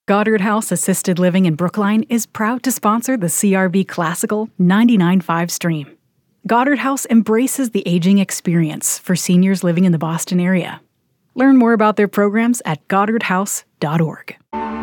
Goddard House Assisted Living in Brookline is proud to sponsor the CRB Classical 99.5 stream. Goddard House embraces the aging experience for seniors living in the Boston area. Learn more about their programs at goddardhouse.org.